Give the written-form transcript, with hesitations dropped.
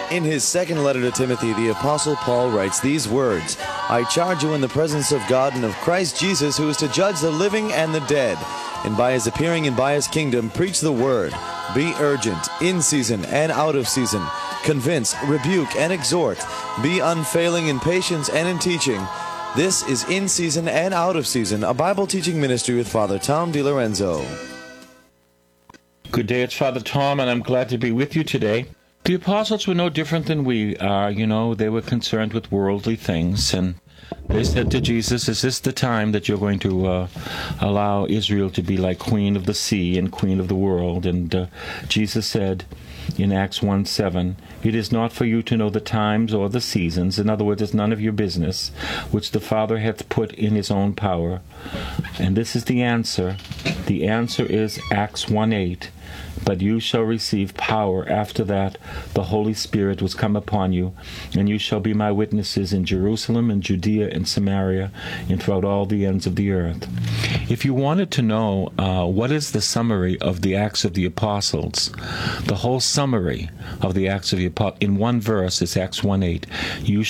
In his second letter to Timothy, the Apostle Paul writes these words, I charge you in the presence of God and of Christ Jesus, who is to judge the living and the dead, and by his appearing and by his kingdom, preach the word. Be urgent, in season and out of season. Convince, rebuke, and exhort. Be unfailing in patience and in teaching. This is In Season and Out of Season, a Bible teaching ministry with Father Tom DiLorenzo. Good day, it's Father Tom, and I'm glad to be with you today. The apostles were no different than we are. They were concerned with worldly things, and they said to Jesus, is this the time that you're going to allow Israel to be like queen of the sea and queen of the world? And Jesus said in Acts 1:7, it is not for you to know the times or the seasons. In other words, it's none of your business, which the Father hath put in his own power. And this is the answer. The answer is Acts 1:8. But you shall receive power after that the Holy Spirit was come upon you, and you shall be my witnesses in Jerusalem and Judea and Samaria and throughout all the ends of the earth. If you wanted to know what is the summary of the Acts of the Apostles, the whole summary of the Acts of the Apostles, in one verse is Acts 1:8. You